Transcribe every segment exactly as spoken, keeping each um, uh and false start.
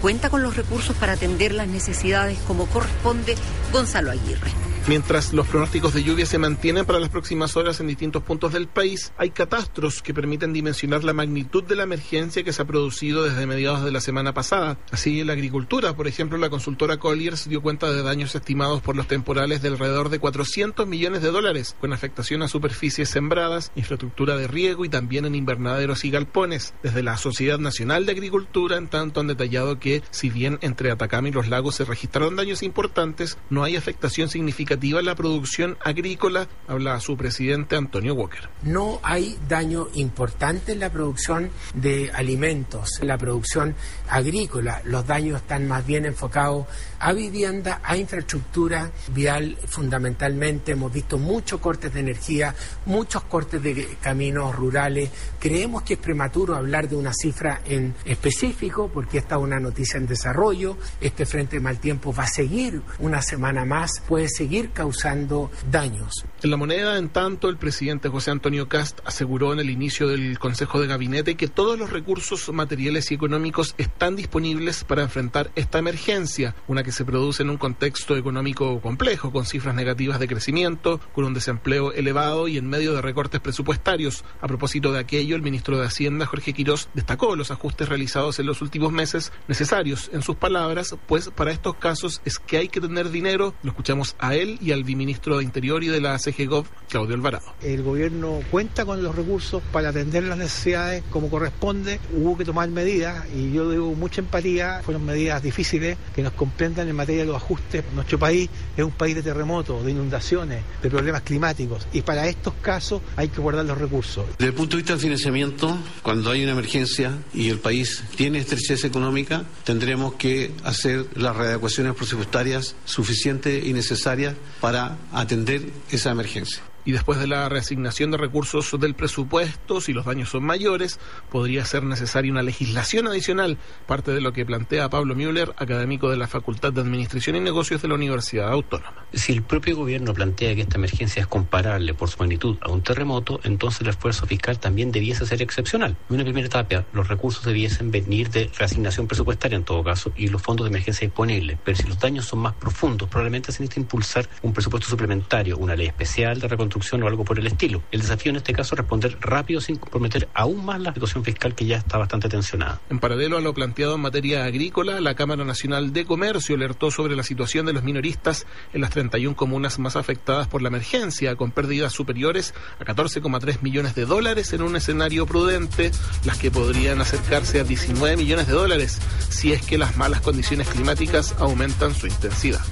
cuenta con los recursos para atender las necesidades como corresponde. Gonzalo Aguirre. Mientras los pronósticos de lluvia se mantienen para las próximas horas en distintos puntos del país, hay catastros que permiten dimensionar la magnitud de la emergencia que se ha producido desde mediados de la semana pasada. Así, en la agricultura, por ejemplo, la consultora Colliers dio cuenta de daños estimados por los temporales de alrededor de cuatrocientos millones de dólares, con afectación a superficies sembradas, infraestructura de riego y también en invernaderos y galpones. Desde la Sociedad Nacional de Agricultura, en tanto, han detallado que, si bien entre Atacama y Los Lagos se registraron daños importantes, no hay afectación significativa en la producción agrícola, habla su presidente Antonio Walker. No hay daño importante en la producción de alimentos, en la producción agrícola. Los daños están más bien enfocados a vivienda, a infraestructura vial fundamentalmente. Hemos visto muchos cortes de energía, muchos cortes de caminos rurales. Creemos que es prematuro hablar de una cifra en específico porque esta es una noticia en desarrollo. Este frente de mal tiempo va a seguir una semana más, puede seguir causando daños. En La Moneda, en tanto, el presidente José Antonio Kast aseguró en el inicio del Consejo de Gabinete que todos los recursos materiales y económicos están disponibles para enfrentar esta emergencia, una que se produce en un contexto económico complejo, con cifras negativas de crecimiento, con un desempleo elevado y en medio de recortes presupuestarios. A propósito de aquello, el ministro de Hacienda, Jorge Quirós, destacó los ajustes realizados en los últimos meses necesarios, en sus palabras, pues para estos casos es que hay que tener dinero. Lo escuchamos a él y al viceministro de Interior y de la C G Gov, Claudio Alvarado. El gobierno cuenta con los recursos para atender las necesidades como corresponde. Hubo que tomar medidas y yo debo mucha empatía. Fueron medidas difíciles que nos comprendan en materia de los ajustes. Nuestro país es un país de terremotos, de inundaciones, de problemas climáticos y para estos casos hay que guardar los recursos. Desde el punto de vista del financiamiento, cuando hay una emergencia y el país tiene estrechez económica, tendremos que hacer las readecuaciones presupuestarias suficientes y necesarias para atender esa emergencia. Y después de la reasignación de recursos del presupuesto, si los daños son mayores, podría ser necesaria una legislación adicional, parte de lo que plantea Pablo Müller, académico de la Facultad de Administración y Negocios de la Universidad Autónoma. Si el propio gobierno plantea que esta emergencia es comparable por su magnitud a un terremoto, entonces el esfuerzo fiscal también debiese ser excepcional. En una primera etapa, los recursos debiesen venir de reasignación presupuestaria en todo caso y los fondos de emergencia disponibles. Pero si los daños son más profundos, probablemente se necesita impulsar un presupuesto suplementario, una ley especial de reconstrucción o algo por el estilo. El desafío en este caso es responder rápido sin comprometer aún más la situación fiscal que ya está bastante tensionada. En paralelo a lo planteado en materia agrícola, la Cámara Nacional de Comercio alertó sobre la situación de los minoristas en las treinta y una comunas más afectadas por la emergencia, con pérdidas superiores a catorce coma tres millones de dólares en un escenario prudente, las que podrían acercarse a diecinueve millones de dólares si es que las malas condiciones climáticas aumentan su intensidad.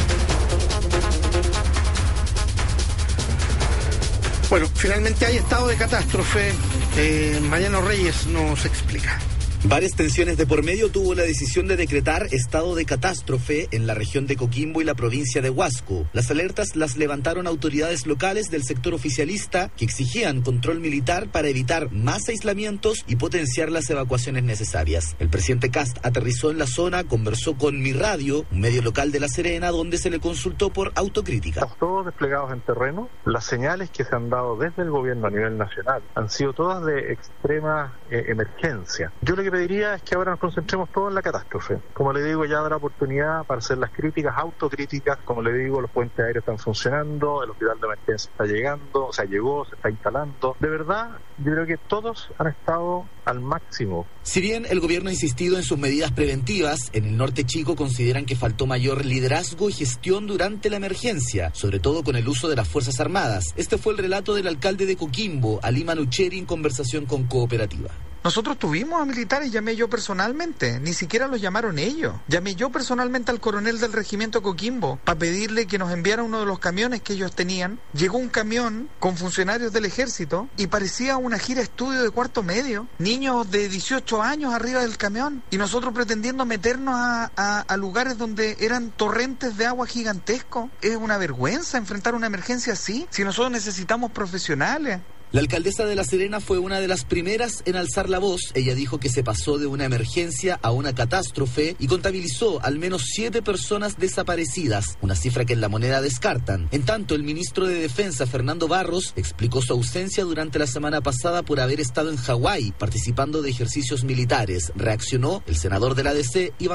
Bueno, finalmente hay estado de catástrofe. Eh, Mariano Reyes nos explica. Varias tensiones de por medio tuvo la decisión de decretar estado de catástrofe en la región de Coquimbo y la provincia de Huasco. Las alertas las levantaron autoridades locales del sector oficialista que exigían control militar para evitar más aislamientos y potenciar las evacuaciones necesarias. El presidente Kast aterrizó en la zona, conversó con Mi Radio, un medio local de La Serena, donde se le consultó por autocrítica. Estamos todos desplegados en terreno. Las señales que se han dado desde el gobierno a nivel nacional han sido todas de extrema eh, emergencia. Yo lo que pediría es que ahora nos concentremos todos en la catástrofe. Como le digo, ya habrá oportunidad para hacer las críticas, autocríticas. Como le digo, los puentes aéreos están funcionando, el hospital de emergencia está llegando, o sea, llegó, se está instalando. De verdad, yo creo que todos han estado al máximo. Si bien el gobierno ha insistido en sus medidas preventivas, en el norte chico consideran que faltó mayor liderazgo y gestión durante la emergencia, sobre todo con el uso de las Fuerzas Armadas. Este fue el relato del alcalde de Coquimbo, Ali Manucheri, en conversación con Cooperativa. Nosotros tuvimos a militares, llamé yo personalmente, ni siquiera los llamaron ellos. Llamé yo personalmente al coronel del regimiento Coquimbo para pedirle que nos enviara uno de los camiones que ellos tenían. Llegó un camión con funcionarios del ejército y parecía una gira estudio de cuarto medio. Niños de dieciocho años arriba del camión y nosotros pretendiendo meternos a, a, a lugares donde eran torrentes de agua gigantescos. Es una vergüenza enfrentar una emergencia así, si nosotros necesitamos profesionales. La alcaldesa de La Serena fue una de las primeras en alzar la voz. Ella dijo que se pasó de una emergencia a una catástrofe y contabilizó al menos siete personas desaparecidas, una cifra que en La Moneda descartan. En tanto, el ministro de Defensa, Fernando Barros, explicó su ausencia durante la semana pasada por haber estado en Hawái participando de ejercicios militares. Reaccionó el senador de la A D C, Iván